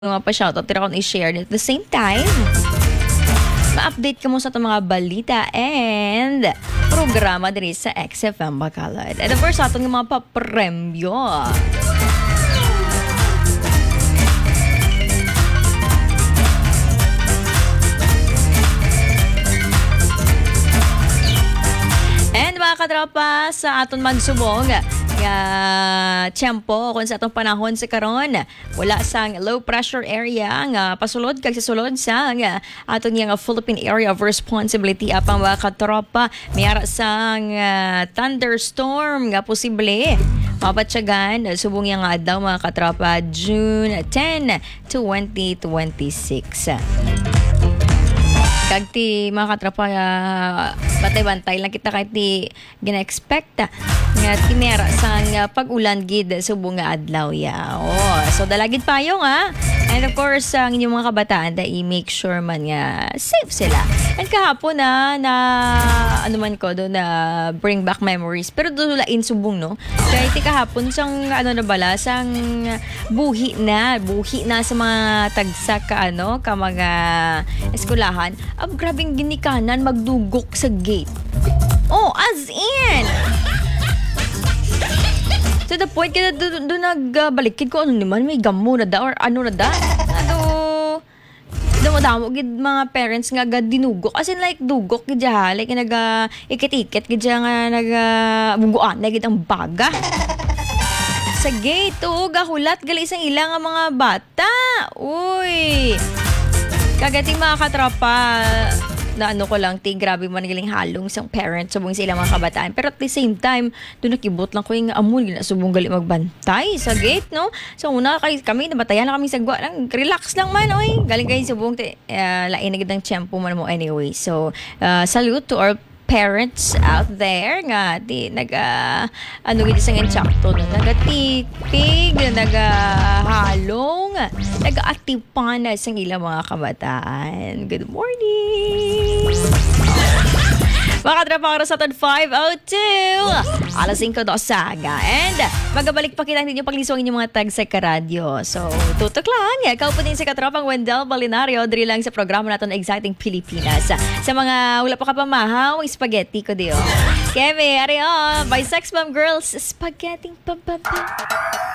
Mga pa-shoutout, tira ko na i-share. At the same time, ma-update ka mo sa itong mga balita and programa diri sa XFM Bacolod. And of course, sa itong mga papremyo. And mga katropa, sa aton magsubong tiyempo kung sa atong panahon sa karon wala sang low pressure area nga pasulod kag sa sulod sa aton nga Philippine Area of Responsibility apang mga katropa mayara sang thunderstorm nga posible mapatsagan subong nga adlaw mga katropa June 10, 2026. Kag ti mga katropa bantay-bantay lang kita kahit ti gina-expect nga timera sang pag-ulan gid subong nga adlaw ya. So dalagid payo nga. And of course ang inyong mga kabataan i-make sure man nga safe sila. And kahapon na ano man ko do na bring back memories pero dulain subong no. Kaya ti kahapon sang ano na bala sang buhi na sa mga tagsa ka ka mga eskulahan. Grabing ginikanan magdugok sa gate. As in! To the point kaya doon nagbalikid ko ano naman may gamo na da or ano na da. Damo gid mga parents nga dinugok. As in like dugok gid like ikit-ikit gid nga buguan na gid ang baga. Sa gate gahulat gali isang ilang nga mga bata. Uy! Kagating mga katropa na ano ko lang, grabe man galing halong isang parents subong sa ilang mga kabataan. Pero at the same time, doon nakibot lang ko yung amon, subong gali magbantay sa gate, no? So una kami, nabatayan na kami sagwa lang, relax lang man, oy. Galing kayo subong, lain na gitang tiyempo man mo anyway. So, salute to our parents out there nga ano gid sa insakto no nagatipig nagahalong nagaatipan sa ilang mga kabataan. Good morning mga katropa, oras sa 5:02 alas 5 do saga and magabalik pa kita ninyo paglisong inyong mga tag sa karadyo. So tutok lang ikaw po din si katropang Wendell Balinario diri lang sa programa natin Exciting Pilipinas sa mga wala pa kapamahaw spaghetti ko dio Kemi, ario by Sex Bomb Girls spaghetti pam